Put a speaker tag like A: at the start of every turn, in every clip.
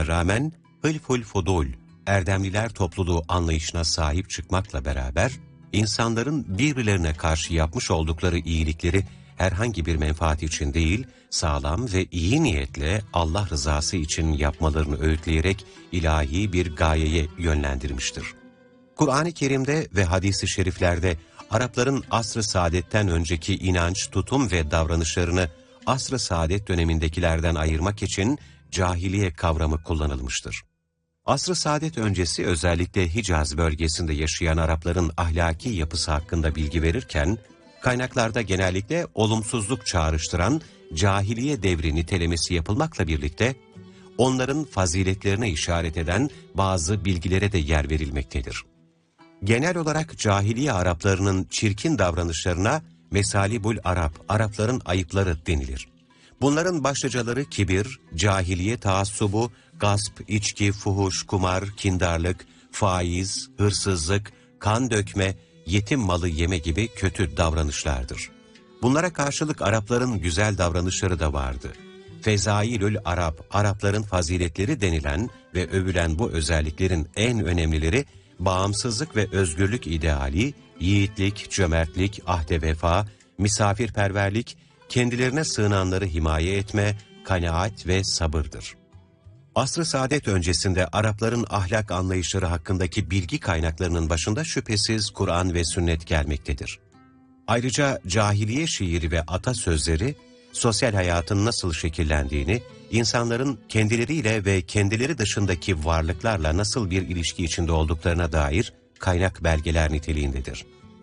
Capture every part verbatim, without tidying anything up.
A: rağmen hılful fudul, erdemliler topluluğu anlayışına sahip çıkmakla beraber, insanların birbirlerine karşı yapmış oldukları iyilikleri herhangi bir menfaat için değil, sağlam ve iyi niyetle Allah rızası için yapmalarını öğütleyerek ilahi bir gayeye yönlendirmiştir. Kur'an-ı Kerim'de ve hadis-i şeriflerde Arapların asr-ı saadetten önceki inanç, tutum ve davranışlarını asr-ı saadet dönemindekilerden ayırmak için cahiliye kavramı kullanılmıştır. Asr-ı saadet öncesi özellikle Hicaz bölgesinde yaşayan Arapların ahlaki yapısı hakkında bilgi verirken, kaynaklarda genellikle olumsuzluk çağrıştıran cahiliye devri nitelemesi yapılmakla birlikte, onların faziletlerine işaret eden bazı bilgilere de yer verilmektedir. Genel olarak cahiliye Araplarının çirkin davranışlarına mesalibul Arap, Arapların ayıpları denilir. Bunların başlıcaları kibir, cahiliye taassubu, gasp, içki, fuhuş, kumar, kindarlık, faiz, hırsızlık, kan dökme, yetim malı yeme gibi kötü davranışlardır. Bunlara karşılık Arapların güzel davranışları da vardı. Fezailül Arap, Arapların faziletleri denilen ve övülen bu özelliklerin en önemlileri, bağımsızlık ve özgürlük ideali, yiğitlik, cömertlik, ahde vefa, misafirperverlik, kendilerine sığınanları himaye etme, kanaat ve sabırdır. Asr-ı saadet öncesinde Arapların ahlak anlayışları hakkındaki bilgi kaynaklarının başında şüphesiz Kur'an ve sünnet gelmektedir. Ayrıca cahiliye şiiri ve atasözleri, sosyal hayatın nasıl şekillendiğini, insanların kendileriyle ve kendileri dışındaki varlıklarla nasıl bir ilişki içinde olduklarına dair kaynak belgeler niteliğindedir.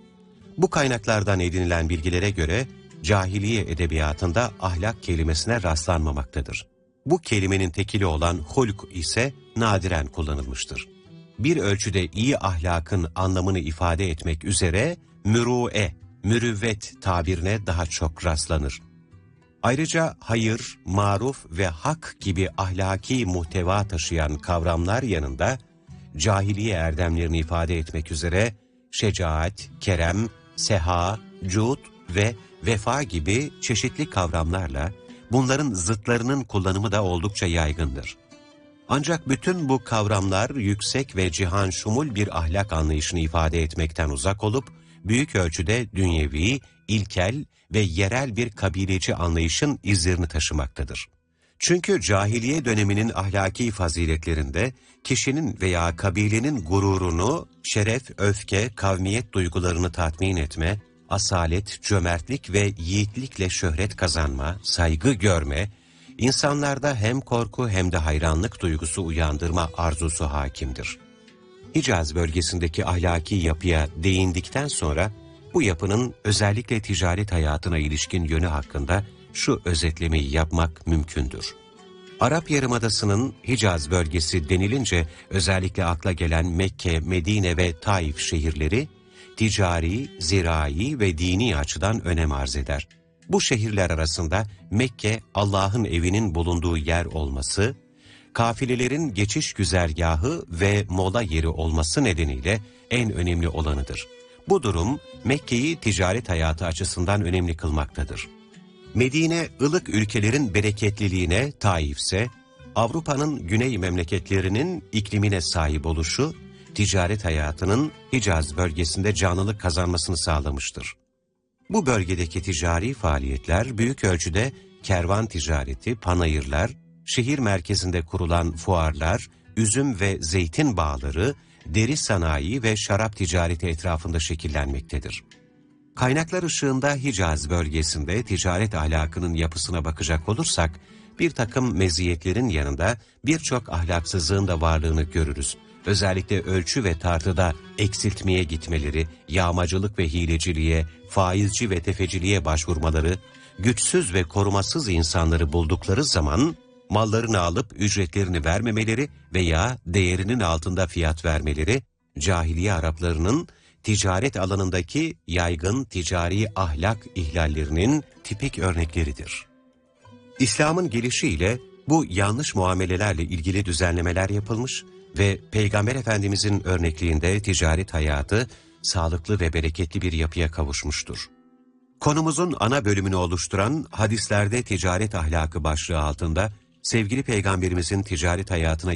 A: Bu kaynaklardan edinilen bilgilere göre, cahiliye edebiyatında ahlak kelimesine rastlanmamaktadır. Bu kelimenin tekili olan hulk ise nadiren kullanılmıştır. Bir ölçüde iyi ahlakın anlamını ifade etmek üzere mürûe, mürüvvet tabirine daha çok rastlanır. Ayrıca hayır, maruf ve hak gibi ahlaki muhteva taşıyan kavramlar yanında, cahiliye erdemlerini ifade etmek üzere şecaat, kerem, seha, cud ve vefa gibi çeşitli kavramlarla bunların zıtlarının kullanımı da oldukça yaygındır. Ancak bütün bu kavramlar yüksek ve cihan şumul bir ahlak anlayışını ifade etmekten uzak olup, büyük ölçüde dünyevi, ilkel ve yerel bir kabileci anlayışın izlerini taşımaktadır. Çünkü cahiliye döneminin ahlaki faziletlerinde kişinin veya kabilenin gururunu, şeref, öfke, kavmiyet duygularını tatmin etme, asalet, cömertlik ve yiğitlikle şöhret kazanma, saygı görme, insanlarda hem korku hem de hayranlık duygusu uyandırma arzusu hakimdir. Hicaz bölgesindeki ahlaki yapıya değindikten sonra, bu yapının özellikle ticaret hayatına ilişkin yönü hakkında şu özetlemeyi yapmak mümkündür. Arap Yarımadası'nın Hicaz bölgesi denilince özellikle akla gelen Mekke, Medine ve Taif şehirleri, ticari, zirai ve dini açıdan önem arz eder. Bu şehirler arasında Mekke, Allah'ın evinin bulunduğu yer olması, kafilelerin geçiş güzergahı ve mola yeri olması nedeniyle en önemli olanıdır. Bu durum Mekke'yi ticaret hayatı açısından önemli kılmaktadır. Medine, ılık ülkelerin bereketliliğine, Taif ise Avrupa'nın güney memleketlerinin iklimine sahip oluşu, ticaret hayatının Hicaz bölgesinde canlılık kazanmasını sağlamıştır. Bu bölgedeki ticari faaliyetler büyük ölçüde kervan ticareti, panayırlar, şehir merkezinde kurulan fuarlar, üzüm ve zeytin bağları, deri sanayi ve şarap ticareti etrafında şekillenmektedir. Kaynaklar ışığında Hicaz bölgesinde ticaret ahlakının yapısına bakacak olursak, bir takım meziyetlerin yanında birçok ahlaksızlığın da varlığını görürüz. Özellikle ölçü ve tartıda eksiltmeye gitmeleri, yağmacılık ve hileciliğe, faizci ve tefeciliğe başvurmaları, güçsüz ve korumasız insanları buldukları zaman mallarını alıp ücretlerini vermemeleri veya değerinin altında fiyat vermeleri, cahiliye Araplarının ticaret alanındaki yaygın ticari ahlak ihlallerinin tipik örnekleridir. İslam'ın gelişiyle bu yanlış muamelelerle ilgili düzenlemeler yapılmış ve Peygamber Efendimizin örnekliğinde ticaret hayatı sağlıklı ve bereketli bir yapıya kavuşmuştur. Konumuzun ana bölümünü oluşturan hadislerde ticaret ahlakı başlığı altında sevgili Peygamberimizin ticaret hayatına